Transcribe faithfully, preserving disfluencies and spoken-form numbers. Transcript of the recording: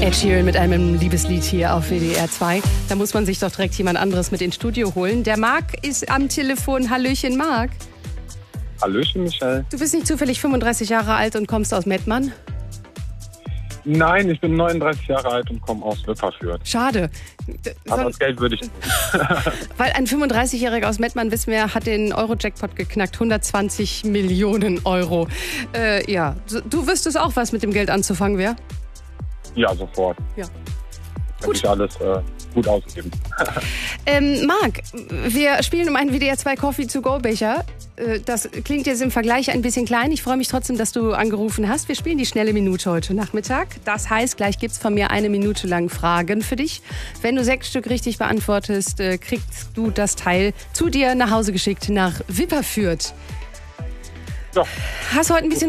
Ed Sheeran mit einem Liebeslied hier auf W D R zwei. Da muss man sich doch direkt jemand anderes mit ins Studio holen. Der Marc ist am Telefon. Hallöchen, Marc. Hallöchen, Michelle. Du bist nicht zufällig fünfunddreißig Jahre alt und kommst aus Mettmann? Nein, ich bin neununddreißig Jahre alt und komme aus Wipperfürth. Schade. Aber das Geld würde ich nicht. Weil ein fünfunddreißigjähriger aus Mettmann, wissen wir, hat den Euro-Jackpot geknackt. hundertzwanzig Millionen Euro. Äh, ja, du wüsstest auch, was mit dem Geld anzufangen wäre? Ja, sofort. Ja. Könnte ich alles äh, gut ausgeben. ähm, Marc, wir spielen um einen W D R zwei Coffee-to-go-Becher. Äh, das klingt jetzt im Vergleich ein bisschen klein. Ich freue mich trotzdem, dass du angerufen hast. Wir spielen die schnelle Minute heute Nachmittag. Das heißt, gleich gibt es von mir eine Minute lang Fragen für dich. Wenn du sechs Stück richtig beantwortest, äh, kriegst du das Teil zu dir nach Hause geschickt nach Wipperfürth. Ja. Hast du heute ein bisschen